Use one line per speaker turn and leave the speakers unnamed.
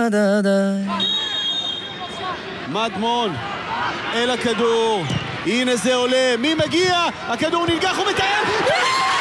דה דה.
מדמון אל הכדור, הנה זה עולה, מי מגיע? הכדור נלקח ומטייל!